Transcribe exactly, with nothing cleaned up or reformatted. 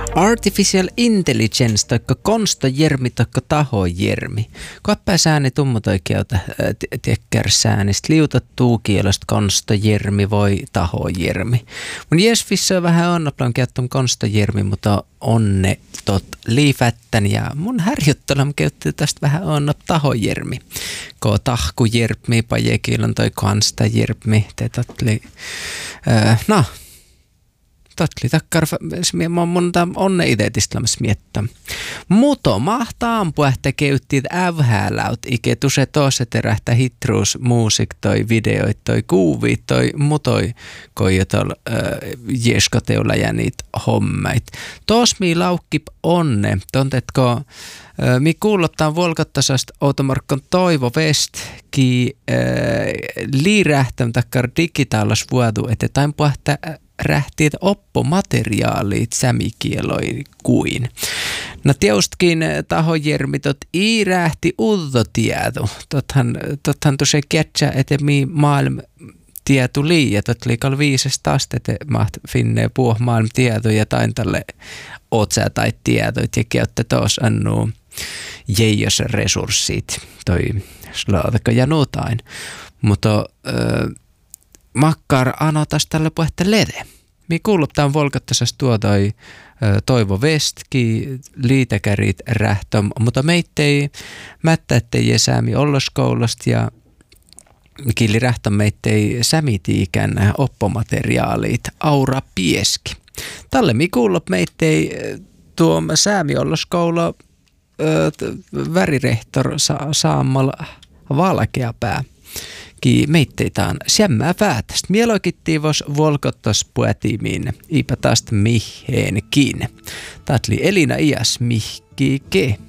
Artificial intelligence, taikka konstojermi, taikka tahojermi. Kappääsääni tummotoikieltä tekkärsäännistä liutattuu kielestä konstojermi voi tahojermi. Mun jesvissä on vähän onnaplan käyttön konstojermi, mutta onne tot liivättän ja mun härjuttelam käytti tästä vähän onnap tahojermi. Ko tahkujermi, pajekielon toi konstojermi, te totli, äh, no. Totli takkar, mun onne ideetistä miettä. Muto mahtaa ampua, että käyttiin ävhääläut, ike tuse tos, että rähtä hitruus, muusik, toi videoit, toi kuuvit, toi mutoi, koi jotol äh, jeskoteula ja niitä hommait. Tos mii laukkip onne, tontetko, äh, mi kuulottaan volkottasasta automarkkon Toivo West, ki äh, liirähtän takkar digitaalas vuodu, että taimpua, että rähtiet oppomateriaalit sämikieloin kuin. No teustkin tahojermitot i rähti uudotieto. Tothan, tothan tose kätsä, että mi maailma tietu liian. Tot liikal viisesta asti, että maht finne puh maailma tieto ja tain tälle otsää tai tietoit ja käyttä tos annu jeijos resurssit. Toi slaatakka ja notain. Mutta äh, makkar anotas tälle puhetta lede. Mi kuuluttaan volkattasas tuo toi Toivo Westki, liitekärit rähtöm, mutta meittei mättä, ettei jesäämi olloskoulasta ja killi rähtöm meittei sämitiikän oppomateriaalit aura pieski. Tälle mi kuulup meittei tuo säämi olloskoula värirehtor sa- saamalla valkea pää. Ki meitteitaan sämmää päätästä. Mielokittiin vos volkottas puetimiin, iipä taast miheenkin. Tatli Elina iäs mihkike.